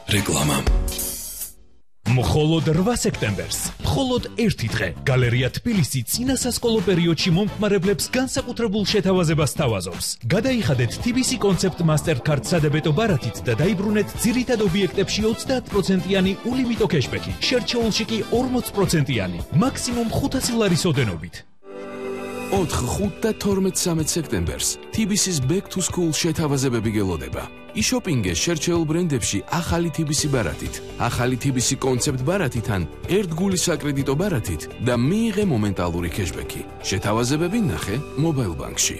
რეკლამა. მხოლოდ 8 სექტემბერს, მხოლოდ ერთი დღე, გალერეა თბილისი წინა სასკოლო პერიოდში მომხმარებლებს განსაკუთრებულ შეთავაზებას თავაზობს. გადაიხადეთ TBC კონცეპტ მასტერკარდ სადებეტო ბარათით და დაიბრუნეთ ძირითად ობიექტებში 30%-იანი ულიმიტო კეშბექი, შერჩეულში კი 40%-იანი, მაქსიმუმ 500 ლარის ოდენობით. 4, 5 და 12-13 სექტემბერს TBC-ს Back to School შეთავაზებები გელოდება. იშოპინგე შერჩეულ ბრენდებში ახალი TBC ბარათით, ახალი TBC კონცეპტ ბარათით ან ერთგული საკრედიტო ბარათით და მიიღე მომენტალური კეშბექი. შეთავაზებები ნახე მობაილ ბანკში.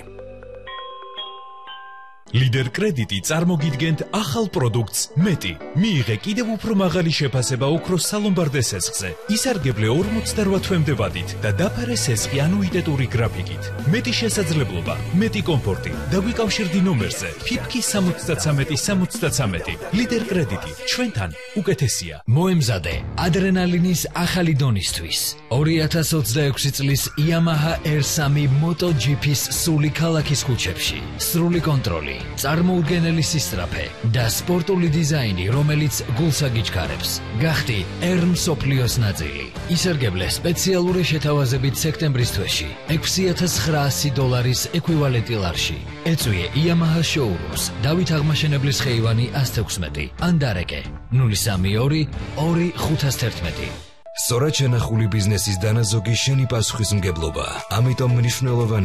ლიდერ კრედიტი წარმოგიდგენთ ახალ პროდუქტს მეტი. მიიღე კიდევ უფრო მაღალი შეფასება ოქროს სალომბარდე სესხზე. ისარგებლე 48 თვემდე ვადით და დაფარე სესხი ანუიტეტური გრაფიკით. მეტი შესაძლებლობა, მეტი კომფორტი. დაგვიკავშირდი ნომერზე ფიფკი 73-73. ლიდერ კრედიტი, ჩვენთან უკეთესია. მოემზადე ადრენალინის ახალი დონისთვის. 2026 წლის Yamaha R3 MotoGP-ს სული ქალაქის ქუჩებში. სრული კონტროლი, წარმოუდგენელი სისწრაფე და სპორტული დიზაინი, რომელიც გულს აგიჩქარებს. გახდი R მსოფლიოს ნაწილი. ისარგებლე სპეციალური შეთავაზებით სექტემბრის თვეში $6,900 ეკვივალენტი ლარში. ეწვიე Yamaha showrooms, დავით აღმაშენებლის ხეივანი 116 ან დარეკე 032 2511. სწორად შენახული ბიზნესის დანაზოგი შენი პასუხისმგებლობაა. ამიტომ მნიშვნელოვანია